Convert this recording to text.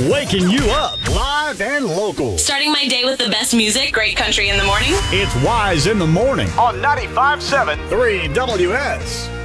Waking you up live and local. Starting my day with the best music, great country in the morning. It's Wise in the Morning on 95.7 3WS.